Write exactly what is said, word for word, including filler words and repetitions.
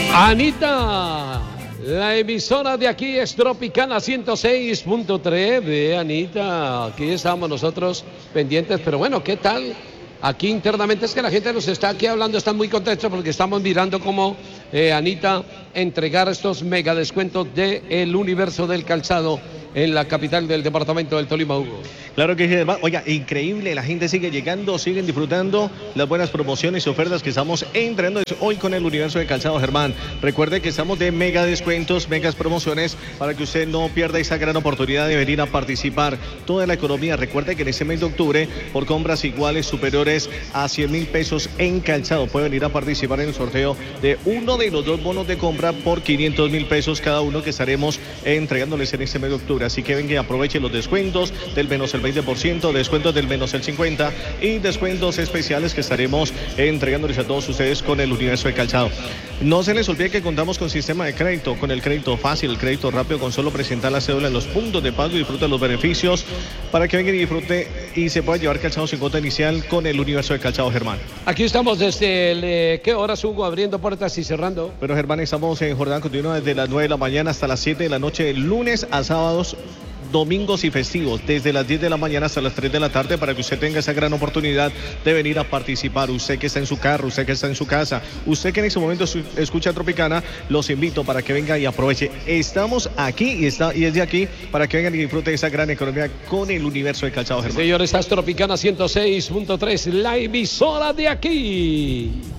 Anita, la emisora de aquí es Tropicana ciento seis punto tres. Ve, Anita, aquí estamos nosotros pendientes, pero bueno, ¿qué tal? Aquí internamente es que la gente nos está aquí hablando, están muy contentos porque estamos mirando cómo eh, Anita entregar estos mega descuentos del universo del calzado en la capital del departamento del Tolima, Hugo. Claro que sí, oiga, increíble, la gente sigue llegando, siguen disfrutando las buenas promociones y ofertas que estamos entregando hoy con el universo de calzado, Germán. Recuerde que estamos de mega descuentos, megas promociones para que usted no pierda esa gran oportunidad de venir a participar. Toda la economía, recuerde que en este mes de octubre, por compras iguales superiores a cien mil pesos en calzado, puede venir a participar en el sorteo de uno de los dos bonos de compra por quinientos mil pesos cada uno que estaremos entregándoles en este mes de octubre. Así que venga y aproveche los descuentos del menos el veinte por ciento, descuentos del menos el cincuenta por ciento y descuentos especiales que estaremos entregándoles a todos ustedes con el universo de calzado. No se les olvide que contamos con sistema de crédito, con el crédito fácil, el crédito rápido, con solo presentar la cédula en los puntos de pago y disfrute los beneficios para que venga y disfrute y se pueda llevar calzado sin cuota inicial con el universo de calzado, Germán. Aquí estamos desde el, eh, ¿qué horas, Hugo? Abriendo puertas y cerrando. Pero, Germán, estamos en jornada continua desde las nueve de la mañana hasta las siete de la noche, lunes a sábados, domingos y festivos, desde las diez de la mañana hasta las tres de la tarde, para que usted tenga esa gran oportunidad de venir a participar. Usted que está en su carro, usted que está en su casa, usted que en este momento escucha Tropicana, los invito para que venga y aproveche. Estamos aquí y, está, y es de aquí para que vengan y disfruten esa gran economía con el universo de calzado, Germán. Señores, esta es Tropicana ciento seis punto tres, la emisora de aquí.